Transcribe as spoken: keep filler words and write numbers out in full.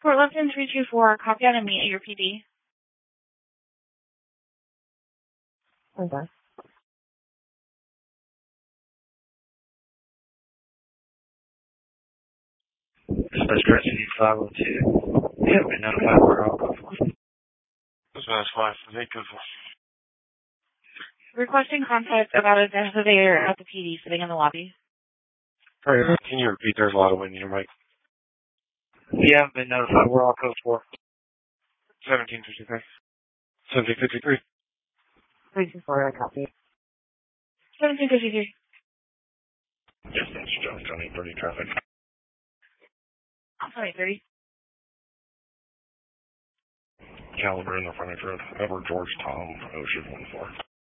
Fort Lupton three two four, copy on a meet at your P D. Okay. Dispatch Crescent five oh two. You have been notified where all code for. Dispatch five eight two four. Requesting contact about a designator at the P D sitting in the lobby. Sorry, can you repeat? There's a lot of wind in your mic. You haven't been notified where all code for. seventeen fifty-three. seventeen fifty-three. three two four, I copy. seventeen fifty-three. Dispatch twenty thirty traffic. twenty thirty. Caliber in the frontage road. Edward George Tom, Ocean one four.